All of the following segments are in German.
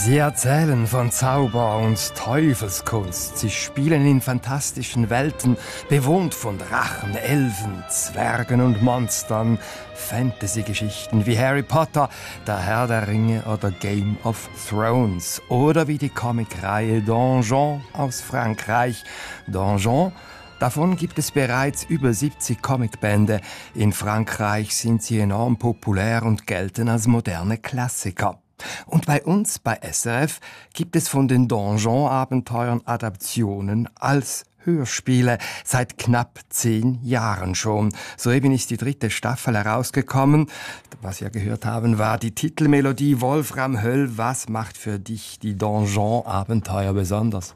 Sie erzählen von Zauber und Teufelskunst. Sie spielen in fantastischen Welten, bewohnt von Drachen, Elfen, Zwergen und Monstern. Fantasy-Geschichten wie Harry Potter, der Herr der Ringe oder Game of Thrones. Oder wie die Comicreihe Donjon aus Frankreich. Donjon, davon gibt es bereits über 70 Comicbände. In Frankreich sind sie enorm populär und gelten als moderne Klassiker. Und bei uns, bei SRF, gibt es von den Donjon-Abenteuern Adaptionen als Hörspiele, seit knapp 10 Jahren schon. Soeben ist die 3. Staffel herausgekommen. Was wir gehört haben, war die Titelmelodie Wolfram Höll. Was macht für dich die Donjon-Abenteuer besonders?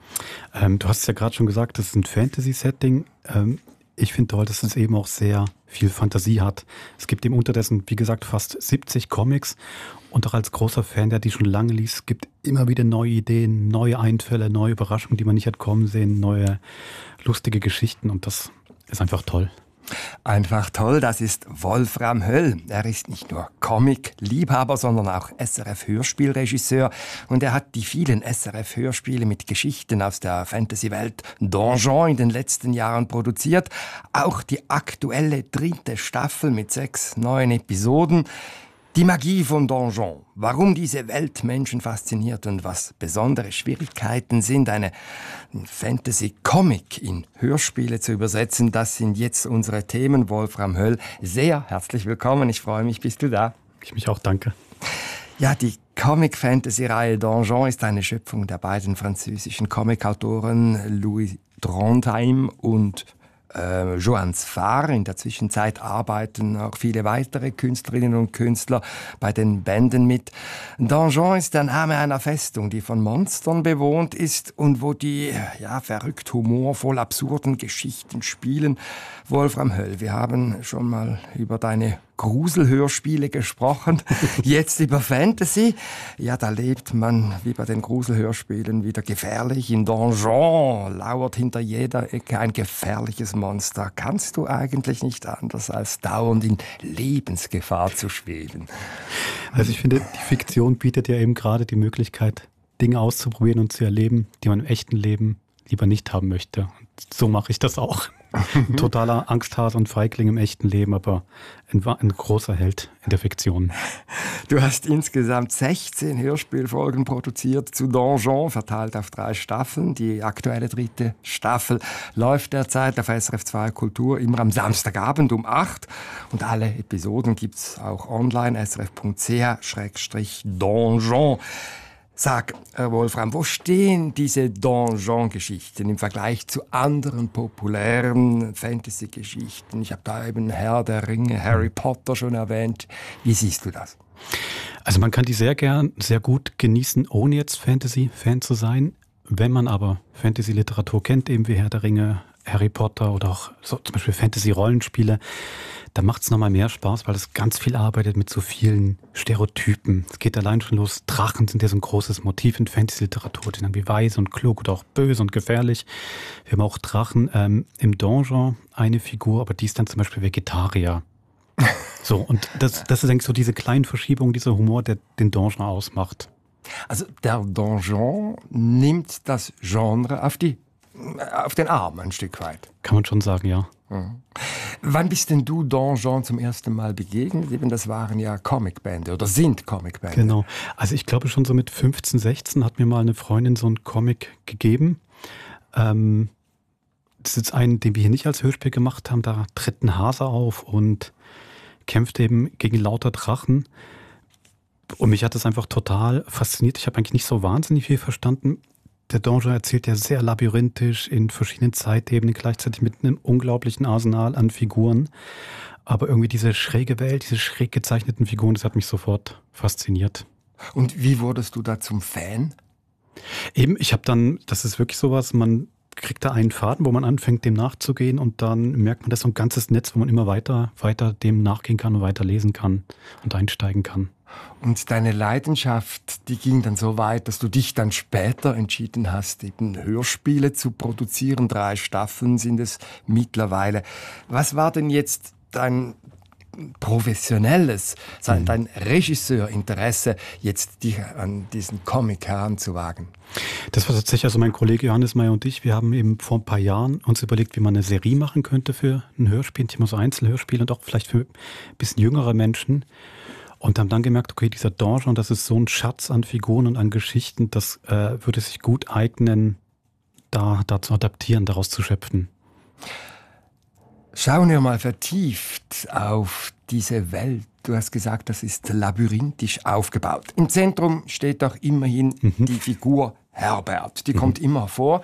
Du hast es ja gerade schon gesagt, das ist ein Fantasy-Setting. Ich finde toll, dass es eben auch sehr viel Fantasie hat. Es gibt eben unterdessen, wie gesagt, fast 70 Comics. Und auch als großer Fan, der die schon lange liest, gibt immer wieder neue Ideen, neue Einfälle, neue Überraschungen, die man nicht hat kommen sehen, neue lustige Geschichten. Und das ist einfach toll. Einfach toll, das ist Wolfram Höll. Er ist nicht nur Comic-Liebhaber, sondern auch SRF-Hörspielregisseur. Und er hat die vielen SRF-Hörspiele mit Geschichten aus der Fantasy-Welt Donjon in den letzten Jahren produziert. Auch die aktuelle 3. Staffel mit 6 neuen Episoden. Die Magie von Donjon, warum diese Welt Menschen fasziniert und was besondere Schwierigkeiten sind, eine Fantasy-Comic in Hörspiele zu übersetzen, das sind jetzt unsere Themen. Wolfram Höll, sehr herzlich willkommen, ich freue mich, bist du da? Ich mich auch, danke. Ja, die Comic-Fantasy-Reihe Donjon ist eine Schöpfung der beiden französischen Comicautoren Louis Trondheim und Johannes Farr. In der Zwischenzeit arbeiten auch viele weitere Künstlerinnen und Künstler bei den Bänden mit. Donjon ist der Name einer Festung, die von Monstern bewohnt ist und wo die verrückt humorvoll absurden Geschichten spielen. Wolfram Höll, wir haben schon mal über deine Gruselhörspiele gesprochen, jetzt über Fantasy. Ja, da lebt man, wie bei den Gruselhörspielen, wieder gefährlich. In Donjon lauert hinter jeder Ecke ein gefährliches Monster. Kannst du eigentlich nicht anders, als dauernd in Lebensgefahr zu schweben? Also ich finde, die Fiktion bietet ja eben gerade die Möglichkeit, Dinge auszuprobieren und zu erleben, die man im echten Leben lieber nicht haben möchte. Und so mache ich das auch. Ein totaler Angsthase und Feigling im echten Leben, aber ein großer Held in der Fiktion. Du hast insgesamt 16 Hörspielfolgen produziert zu Donjon, verteilt auf 3 Staffeln. Die aktuelle 3. Staffel läuft derzeit auf SRF 2 Kultur immer am Samstagabend um 8. Und alle Episoden gibt's auch online, srf.ch/donjon. Sag, Herr Wolfram, wo stehen diese Donjon-Geschichten im Vergleich zu anderen populären Fantasy-Geschichten? Ich habe da eben Herr der Ringe, Harry Potter schon erwähnt. Wie siehst du das? Also man kann die sehr gut genießen, ohne jetzt Fantasy-Fan zu sein. Wenn man aber Fantasy-Literatur kennt, eben wie Herr der Ringe, Harry Potter oder auch so zum Beispiel Fantasy-Rollenspiele, da macht es nochmal mehr Spaß, weil es ganz viel arbeitet mit so vielen Stereotypen. Es geht allein schon los. Drachen sind ja so ein großes Motiv in Fantasy-Literatur. Die sind wie weise und klug oder auch böse und gefährlich. Wir haben auch Drachen im Donjon, eine Figur, aber die ist dann zum Beispiel Vegetarier. So, und das ist eigentlich so diese kleinen Verschiebungen, dieser Humor, der den Donjon ausmacht. Also der Donjon nimmt das Genre auf den Arm ein Stück weit. Kann man schon sagen, ja. Mhm. Wann bist denn du Donjon zum ersten Mal begegnet? Eben, das waren ja Comicbände oder sind Comicbände. Genau. Also ich glaube schon so mit 15, 16 hat mir mal eine Freundin so einen Comic gegeben. Das ist jetzt einen, den wir hier nicht als Hörspiel gemacht haben. Da tritt ein Hase auf und kämpft eben gegen lauter Drachen. Und mich hat das einfach total fasziniert. Ich habe eigentlich nicht so wahnsinnig viel verstanden. Der Donjon erzählt ja sehr labyrinthisch in verschiedenen Zeitebenen, gleichzeitig mit einem unglaublichen Arsenal an Figuren. Aber irgendwie diese schräge Welt, diese schräg gezeichneten Figuren, das hat mich sofort fasziniert. Und wie wurdest du da zum Fan? Eben, ich habe dann, das ist wirklich sowas, man kriegt da einen Faden, wo man anfängt, dem nachzugehen und dann merkt man, das ist so ein ganzes Netz, wo man immer weiter dem nachgehen kann und weiter lesen kann und einsteigen kann. Und deine Leidenschaft, die ging dann so weit, dass du dich dann später entschieden hast, eben Hörspiele zu produzieren. 3 Staffeln sind es mittlerweile. Was war denn jetzt dein professionelles, dein Regisseurinteresse, jetzt dich an diesen Comic heranzuwagen? Das war tatsächlich, also mein Kollege Johannes Meyer und ich, wir haben eben vor ein paar Jahren uns überlegt, wie man eine Serie machen könnte für ein Hörspiel, nicht immer so Einzelhörspiel und auch vielleicht für ein bisschen jüngere Menschen. Und haben dann gemerkt, okay, dieser Donjon, das ist so ein Schatz an Figuren und an Geschichten, das würde sich gut eignen, da zu adaptieren, daraus zu schöpfen. Schauen wir mal vertieft auf diese Welt. Du hast gesagt, das ist labyrinthisch aufgebaut. Im Zentrum steht doch immerhin die Figur Herbert. Die kommt immer vor.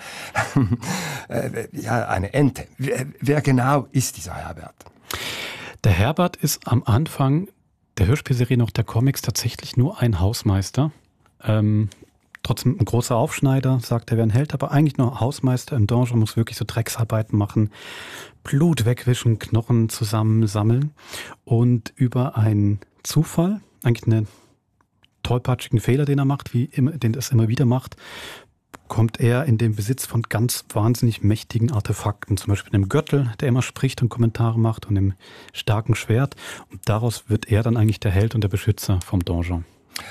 Ja, eine Ente. Wer genau ist dieser Herbert? Der Herbert ist am Anfang der Hörspielserie noch der Comics tatsächlich nur ein Hausmeister. Trotzdem ein großer Aufschneider, sagt er wäre ein Held, aber eigentlich nur Hausmeister im Donjon, muss wirklich so Drecksarbeiten machen, Blut wegwischen, Knochen zusammensammeln und über einen Zufall, eigentlich einen tollpatschigen Fehler, den er macht, den das immer wieder macht, kommt er in den Besitz von ganz wahnsinnig mächtigen Artefakten, zum Beispiel einem Gürtel, der immer spricht und Kommentare macht, und einem starken Schwert. Und daraus wird er dann eigentlich der Held und der Beschützer vom Donjon.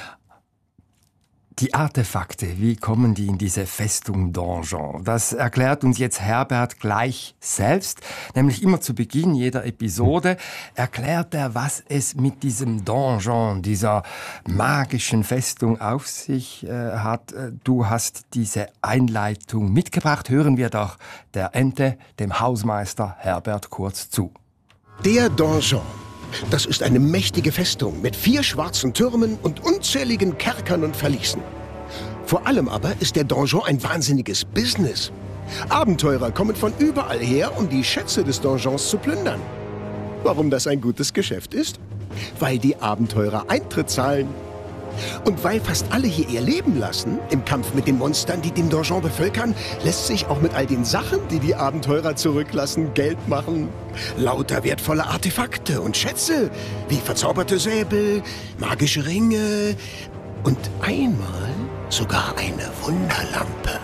Die Artefakte, wie kommen die in diese Festung Donjon? Das erklärt uns jetzt Herbert gleich selbst, nämlich immer zu Beginn jeder Episode erklärt er, was es mit diesem Donjon, dieser magischen Festung auf sich hat. Du hast diese Einleitung mitgebracht. Hören wir doch der Ente, dem Hausmeister Herbert, kurz zu. Der Donjon. Das ist eine mächtige Festung mit 4 schwarzen Türmen und unzähligen Kerkern und Verließen. Vor allem aber ist der Donjon ein wahnsinniges Business. Abenteurer kommen von überall her, um die Schätze des Donjons zu plündern. Warum das ein gutes Geschäft ist? Weil die Abenteurer Eintritt zahlen. Und weil fast alle hier ihr Leben lassen, im Kampf mit den Monstern, die den Donjon bevölkern, lässt sich auch mit all den Sachen, die die Abenteurer zurücklassen, Geld machen. Lauter wertvolle Artefakte und Schätze, wie verzauberte Säbel, magische Ringe und einmal sogar eine Wunderlampe.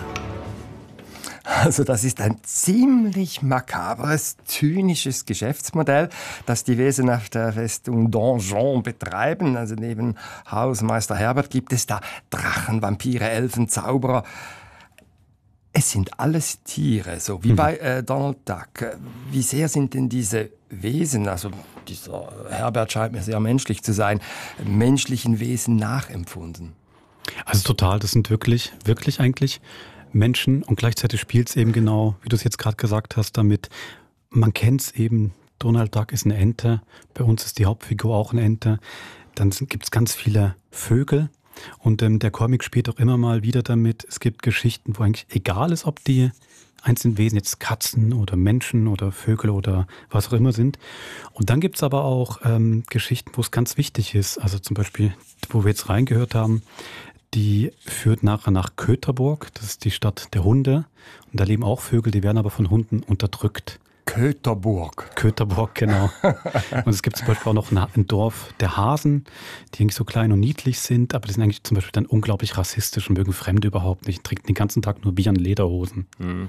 Also das ist ein ziemlich makabres, zynisches Geschäftsmodell, das die Wesen auf der Festung Donjon betreiben. Also neben Hausmeister Herbert gibt es da Drachen, Vampire, Elfen, Zauberer. Es sind alles Tiere, so wie bei Donald Duck. Wie sehr sind denn diese Wesen, also dieser Herbert scheint mir sehr menschlich zu sein, menschlichen Wesen nachempfunden? Also total, das sind wirklich eigentlich Menschen, und gleichzeitig spielt es eben genau, wie du es jetzt gerade gesagt hast, damit, man kennt es eben, Donald Duck ist eine Ente, bei uns ist die Hauptfigur auch eine Ente, dann gibt es ganz viele Vögel, und der Comic spielt auch immer mal wieder damit, es gibt Geschichten, wo eigentlich egal ist, ob die einzelnen Wesen jetzt Katzen oder Menschen oder Vögel oder was auch immer sind. Und dann gibt es aber auch Geschichten, wo es ganz wichtig ist, also zum Beispiel, wo wir jetzt reingehört haben, die führt nachher nach Kötherborg, das ist die Stadt der Hunde. Und da leben auch Vögel, die werden aber von Hunden unterdrückt. Kötherborg. Kötherborg, genau. Und es gibt zum Beispiel auch noch ein Dorf der Hasen, die eigentlich so klein und niedlich sind, aber die sind eigentlich zum Beispiel dann unglaublich rassistisch und mögen Fremde überhaupt nicht, trinken den ganzen Tag nur Bier und Lederhosen.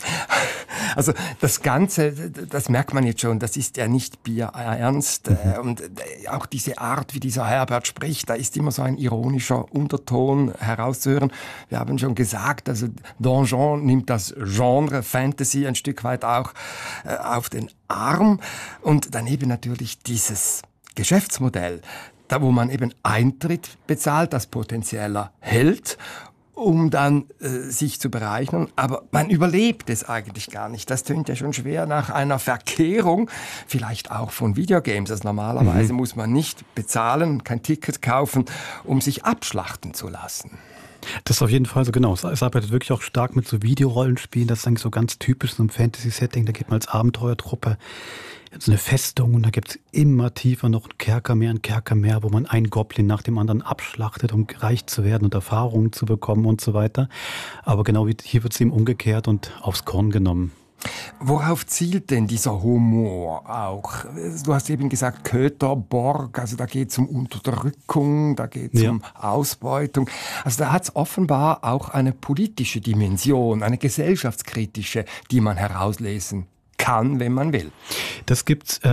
Also das Ganze, das merkt man jetzt schon, das ist ja nicht bierernst. Und auch diese Art, wie dieser Herbert spricht, da ist immer so ein ironischer Unterton herauszuhören. Wir haben schon gesagt, also Donjon nimmt das Genre Fantasy ein Stück weit auch auf den Arm. Und daneben natürlich dieses Geschäftsmodell, da wo man eben Eintritt bezahlt als potenzieller Held, um dann sich zu bereichern. Aber man überlebt es eigentlich gar nicht. Das tönt ja schon schwer nach einer Verkehrung, vielleicht auch von Videogames. Also normalerweise muss man nicht bezahlen, kein Ticket kaufen, um sich abschlachten zu lassen. Das ist auf jeden Fall so, genau. Es arbeitet wirklich auch stark mit so Videorollenspielen. Das ist eigentlich so ganz typisch, so ein Fantasy-Setting. Da geht man als Abenteuertruppe so eine Festung, und da gibt es immer tiefer noch ein Kerker mehr, wo man einen Goblin nach dem anderen abschlachtet, um reich zu werden und Erfahrungen zu bekommen und so weiter. Aber genau wie hier wird es eben umgekehrt und aufs Korn genommen. Worauf zielt denn dieser Humor auch? Du hast eben gesagt, Kötherborg, also da geht es um Unterdrückung, da geht es um Ausbeutung. Also da hat es offenbar auch eine politische Dimension, eine gesellschaftskritische, die man herauslesen kann, wenn man will. Das gibt's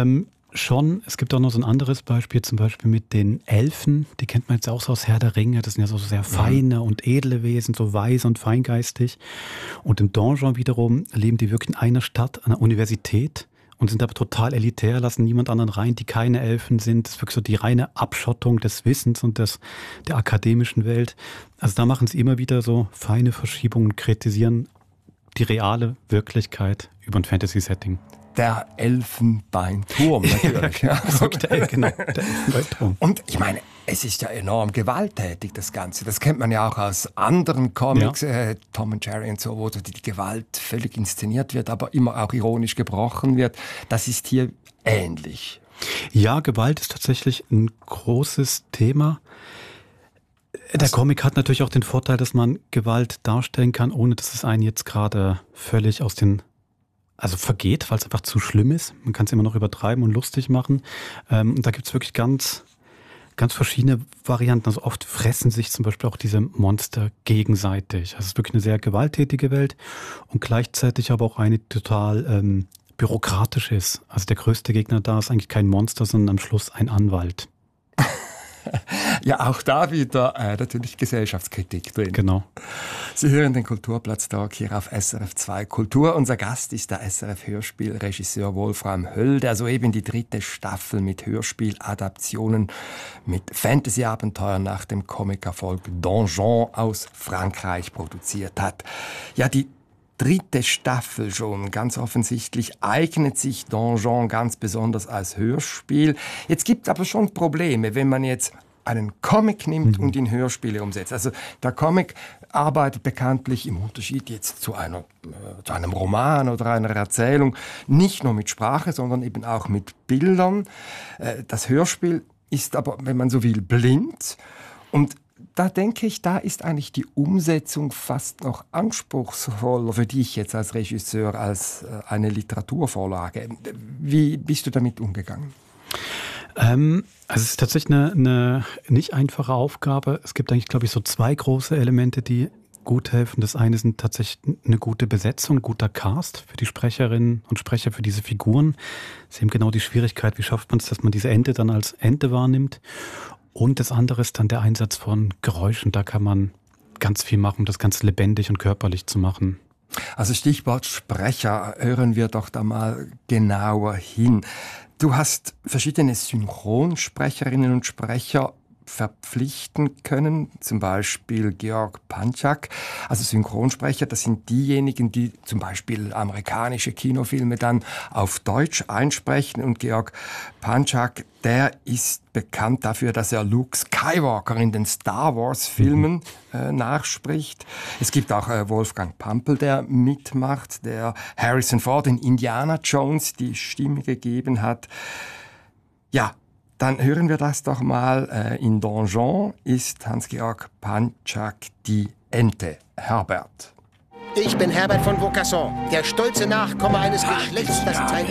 Schon. Es gibt auch noch so ein anderes Beispiel, zum Beispiel mit den Elfen. Die kennt man jetzt auch so aus Herr der Ringe. Das sind ja so sehr feine und edle Wesen, so weise und feingeistig. Und im Donjon wiederum leben die wirklich in einer Stadt, einer Universität und sind aber total elitär, lassen niemand anderen rein, die keine Elfen sind. Das ist wirklich so die reine Abschottung des Wissens und der akademischen Welt. Also da machen sie immer wieder so feine Verschiebungen, kritisieren die reale Wirklichkeit über ein Fantasy-Setting. Der Elfenbeinturm natürlich. Ja, genau, der Elfenbeinturm. Und ich meine, es ist ja enorm gewalttätig, das Ganze. Das kennt man ja auch aus anderen Comics, Tom und Jerry und so, wo die Gewalt völlig inszeniert wird, aber immer auch ironisch gebrochen wird. Das ist hier ähnlich. Ja, Gewalt ist tatsächlich ein großes Thema. Der Comic hat natürlich auch den Vorteil, dass man Gewalt darstellen kann, ohne dass es einen jetzt gerade völlig vergeht, weil es einfach zu schlimm ist. Man kann es immer noch übertreiben und lustig machen. Und da gibt es wirklich ganz verschiedene Varianten. Also oft fressen sich zum Beispiel auch diese Monster gegenseitig. Also es ist wirklich eine sehr gewalttätige Welt und gleichzeitig aber auch eine total bürokratisch ist. Also der größte Gegner da ist eigentlich kein Monster, sondern am Schluss ein Anwalt. Ja, auch da wieder natürlich Gesellschaftskritik drin. Genau. Sie hören den Kulturplatz-Talk hier auf SRF 2 Kultur. Unser Gast ist der SRF-Hörspielregisseur Wolfram Höll, der soeben die 3. Staffel mit Hörspieladaptionen mit Fantasy-Abenteuern nach dem Comic-Erfolg Donjon aus Frankreich produziert hat. Ja, die 3. Staffel schon, ganz offensichtlich eignet sich Donjon ganz besonders als Hörspiel. Jetzt gibt es aber schon Probleme, wenn man jetzt einen Comic nimmt und in Hörspiele umsetzt. Also der Comic arbeitet bekanntlich im Unterschied jetzt zu einem Roman oder einer Erzählung nicht nur mit Sprache, sondern eben auch mit Bildern. Das Hörspiel ist aber, wenn man so will, blind. Und da denke ich, da ist eigentlich die Umsetzung fast noch anspruchsvoller für dich jetzt als Regisseur als eine Literaturvorlage. Wie bist du damit umgegangen? Also es ist tatsächlich eine nicht einfache Aufgabe. Es gibt eigentlich, glaube ich, so 2 große Elemente, die gut helfen. Das eine sind tatsächlich eine gute Besetzung, ein guter Cast für die Sprecherinnen und Sprecher, für diese Figuren. Das ist eben genau die Schwierigkeit, wie schafft man es, dass man diese Ente dann als Ente wahrnimmt. Und das andere ist dann der Einsatz von Geräuschen. Da kann man ganz viel machen, um das Ganze lebendig und körperlich zu machen. Also Stichwort Sprecher, hören wir doch da mal genauer hin. Du hast verschiedene Synchronsprecherinnen und Sprecher verpflichten können, zum Beispiel Georg Panczak. Also Synchronsprecher, das sind diejenigen, die zum Beispiel amerikanische Kinofilme dann auf Deutsch einsprechen. Und Georg Panczak, der ist bekannt dafür, dass er Luke Skywalker in den Star Wars Filmen nachspricht. Es gibt auch Wolfgang Pampel, der mitmacht, der Harrison Ford in Indiana Jones die Stimme gegeben hat. Ja, dann hören wir das doch mal. In Donjon ist Hans-Georg Panczak die Ente. Herbert. Ich bin Herbert von Vaucasson, der stolze Nachkomme eines Geschlechts, das seine...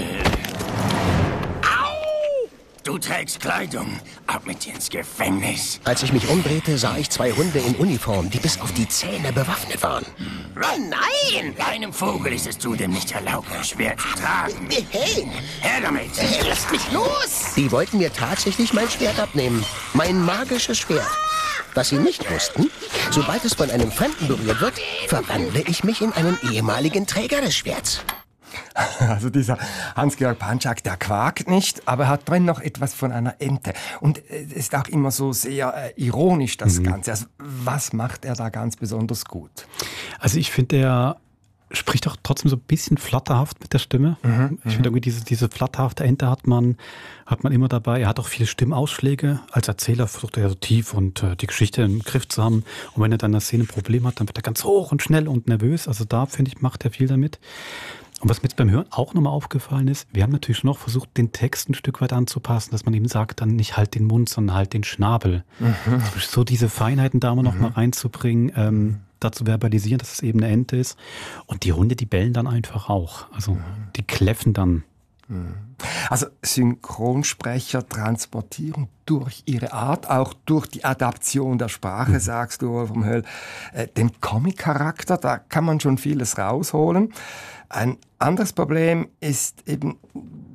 Du trägst Kleidung. Ab mit dir ins Gefängnis. Als ich mich umdrehte, sah ich 2 Hunde in Uniform, die bis auf die Zähne bewaffnet waren. Oh nein! Einem Vogel ist es zudem nicht erlaubt, ein Schwert zu tragen. Hey! Her damit! Lasst mich los! Die wollten mir tatsächlich mein Schwert abnehmen. Mein magisches Schwert. Was sie nicht wussten, sobald es von einem Fremden berührt wird, verwandle ich mich in einen ehemaligen Träger des Schwerts. Also dieser Hans-Georg Panczak, der quakt nicht, aber er hat drin noch etwas von einer Ente. Und es ist auch immer so sehr ironisch, das Ganze. Also was macht er da ganz besonders gut? Also ich finde, er spricht auch trotzdem so ein bisschen flatterhaft mit der Stimme. Ich finde irgendwie diese flatterhafte Ente hat man immer dabei. Er hat auch viele Stimmausschläge. Als Erzähler versucht er so tief und die Geschichte im Griff zu haben. Und wenn er dann in der Szene ein Problem hat, dann wird er ganz hoch und schnell und nervös. Also da, finde ich, macht er viel damit. Und was mir jetzt beim Hören auch nochmal aufgefallen ist, wir haben natürlich schon noch versucht, den Text ein Stück weit anzupassen, dass man eben sagt, dann nicht halt den Mund, sondern halt den Schnabel. So diese Feinheiten da mal noch mal reinzubringen, dazu verbalisieren, dass es eben eine Ente ist. Und die Hunde, die bellen dann einfach auch. Also die kläffen dann. Also Synchronsprecher transportieren durch ihre Art, auch durch die Adaption der Sprache, sagst du, Wolfram Höll, den Comic-Charakter, da kann man schon vieles rausholen. Ein anderes Problem ist eben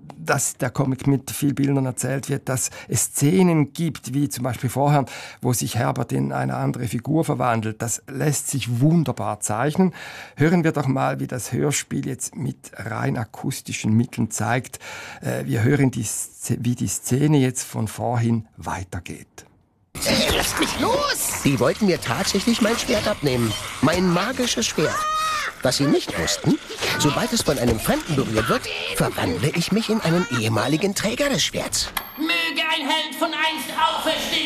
dass der Comic mit vielen Bildern erzählt wird, dass es Szenen gibt, wie zum Beispiel vorher, wo sich Herbert in eine andere Figur verwandelt. Das lässt sich wunderbar zeichnen. Hören wir doch mal, wie das Hörspiel jetzt mit rein akustischen Mitteln zeigt. Wir hören, wie die Szene jetzt von vorhin weitergeht. Lass mich los! Die wollten mir tatsächlich mein Schwert abnehmen. Mein magisches Schwert. Was sie nicht wussten, sobald es von einem Fremden berührt wird, verwandle ich mich in einen ehemaligen Träger des Schwerts. Möge ein Held von einst auferstehen!